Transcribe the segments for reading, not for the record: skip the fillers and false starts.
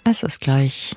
Es ist gleich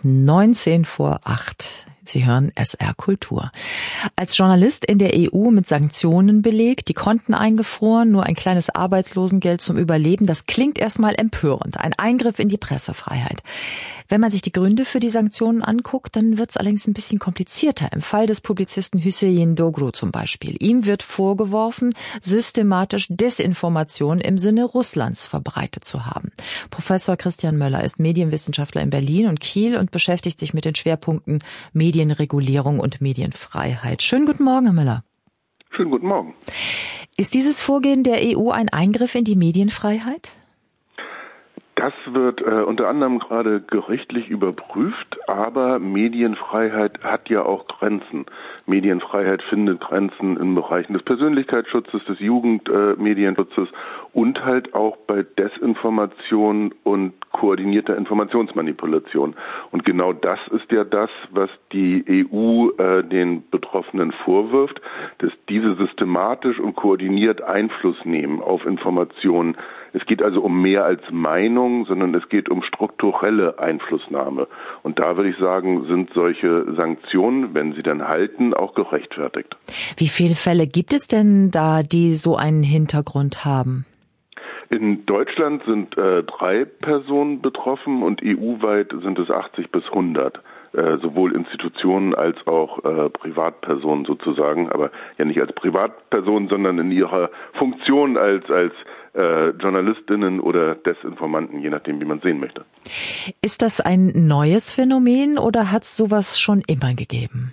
7:49. Sie hören SR Kultur. Als Journalist in der EU mit Sanktionen belegt, die Konten eingefroren, nur ein kleines Arbeitslosengeld zum Überleben, das klingt erstmal empörend. Ein Eingriff in die Pressefreiheit. Wenn man sich die Gründe für die Sanktionen anguckt, dann wird es allerdings ein bisschen komplizierter. Im Fall des Publizisten Hüseyin Doğru zum Beispiel. Ihm wird vorgeworfen, systematisch Desinformation im Sinne Russlands verbreitet zu haben. Professor Christian Möller ist Medienwissenschaftler in Berlin und Kiel und beschäftigt sich mit den Schwerpunkten Medienregulierung und Medienfreiheit. Schönen guten Morgen, Herr Möller. Schönen guten Morgen. Ist dieses Vorgehen der EU ein Eingriff in die Medienfreiheit? Das wird unter anderem gerade gerichtlich überprüft, aber Medienfreiheit hat ja auch Grenzen. Medienfreiheit findet Grenzen in Bereichen des Persönlichkeitsschutzes, des Jugendmedienschutzes und halt auch bei Desinformation und koordinierter Informationsmanipulation. Und genau das ist ja das, was die EU den Betroffenen vorwirft, dass diese systematisch und koordiniert Einfluss nehmen auf Informationen. Es geht also um mehr als Meinung, sondern es geht um strukturelle Einflussnahme. Und da würde ich sagen, sind solche Sanktionen, wenn sie dann halten, auch gerechtfertigt. Wie viele Fälle gibt es denn da, die so einen Hintergrund haben? In Deutschland sind 3 Personen betroffen und EU-weit sind es 80 bis 100. Sowohl Institutionen als auch Privatpersonen sozusagen, aber ja nicht als Privatpersonen, sondern in ihrer Funktion als Journalistinnen oder Desinformanten, je nachdem, wie man sehen möchte. Ist das ein neues Phänomen oder hat es sowas schon immer gegeben?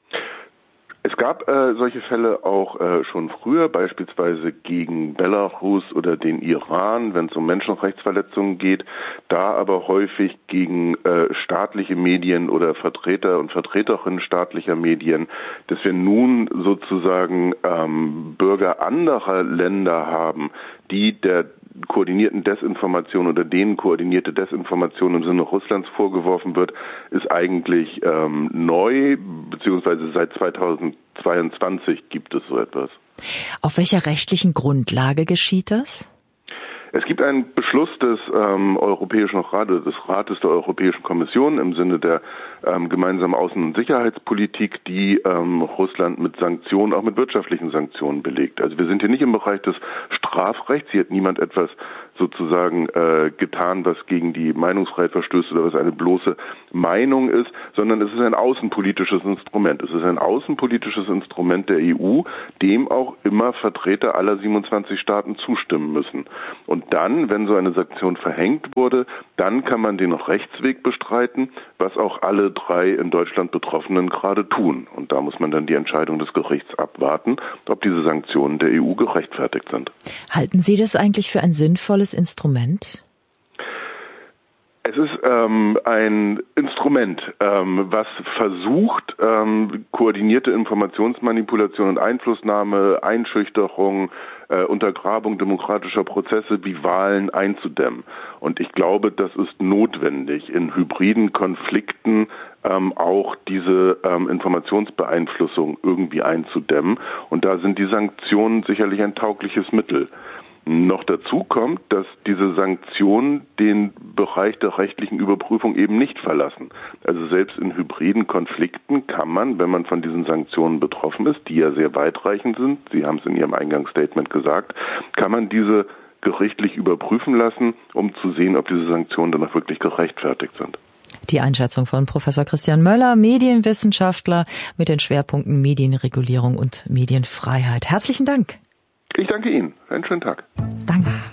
Es gab solche Fälle auch schon früher, beispielsweise gegen Belarus oder den Iran, wenn es um Menschenrechtsverletzungen geht, da aber häufig gegen staatliche Medien oder Vertreter und Vertreterinnen staatlicher Medien, dass wir nun sozusagen Bürger anderer Länder haben, die der koordinierten Desinformation oder denen koordinierte Desinformation im Sinne Russlands vorgeworfen wird, ist eigentlich neu, beziehungsweise seit 2022 gibt es so etwas. Auf welcher rechtlichen Grundlage geschieht das? Es gibt einen Beschluss des Europäischen Rates, des Rates der Europäischen Kommission im Sinne der gemeinsamen Außen- und Sicherheitspolitik, die Russland mit Sanktionen, auch mit wirtschaftlichen Sanktionen belegt. Also wir sind hier nicht im Bereich des Strafrechts. Hier hat niemand etwas sozusagen getan, was gegen die Meinungsfreiheit verstößt oder was eine bloße Meinung ist, sondern es ist ein außenpolitisches Instrument. Es ist ein außenpolitisches Instrument der EU, dem auch immer Vertreter aller 27 Staaten zustimmen müssen. Und dann, wenn so eine Sanktion verhängt wurde, dann kann man den Rechtsweg bestreiten, was auch alle 3 in Deutschland Betroffenen gerade tun. Und da muss man dann die Entscheidung des Gerichts abwarten, ob diese Sanktionen der EU gerechtfertigt sind. Halten Sie das eigentlich für ein sinnvolles Instrument? Es ist ein Instrument, was versucht, koordinierte Informationsmanipulation und Einflussnahme, Einschüchterung, Untergrabung demokratischer Prozesse wie Wahlen einzudämmen. Und ich glaube, das ist notwendig, in hybriden Konflikten auch diese Informationsbeeinflussung irgendwie einzudämmen. Und da sind die Sanktionen sicherlich ein taugliches Mittel. Noch dazu kommt, dass diese Sanktionen den Bereich der rechtlichen Überprüfung eben nicht verlassen. Also selbst in hybriden Konflikten kann man, wenn man von diesen Sanktionen betroffen ist, die ja sehr weitreichend sind, Sie haben es in Ihrem Eingangsstatement gesagt, kann man diese gerichtlich überprüfen lassen, um zu sehen, ob diese Sanktionen dann auch wirklich gerechtfertigt sind. Die Einschätzung von Professor Christian Möller, Medienwissenschaftler mit den Schwerpunkten Medienregulierung und Medienfreiheit. Herzlichen Dank. Ich danke Ihnen. Einen schönen Tag. Danke.